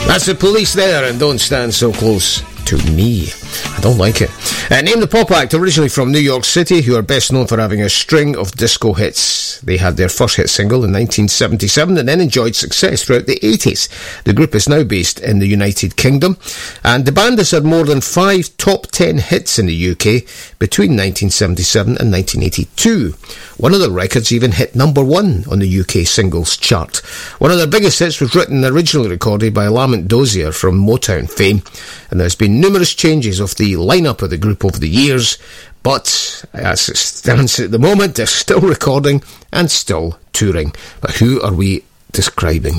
That's the Police there, and Don't Stand So Close to Me. I don't like it. Name the Pop act, originally from New York City, who are best known for having a string of disco hits. They had their first hit single in 1977 and then enjoyed success throughout the 80s. The group is now based in the United Kingdom, and the band has had more than 5 top 10 hits in the UK between 1977 and 1982. One of the records even hit number 1 on the UK singles chart. One of their biggest hits was written and originally recorded by Lamont Dozier from Motown fame, and there's been numerous changes of the lineup of the group over the years, but as it stands at the moment, they're still recording and still touring. But who are we describing